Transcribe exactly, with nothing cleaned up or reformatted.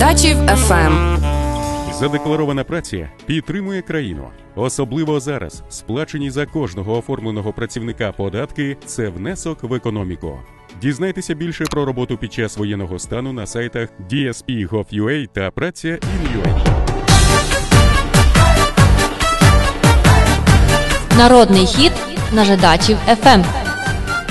Нажидачів еф ем. Задекларована праця підтримує країну. Особливо зараз сплачені за кожного оформленого працівника податки – це внесок в економіку. Дізнайтеся більше про роботу під час воєнного стану на сайтах ді ес пі точка гов точка ю а та праця точка ін ю а. Народний хіт Нажидачів еф ем.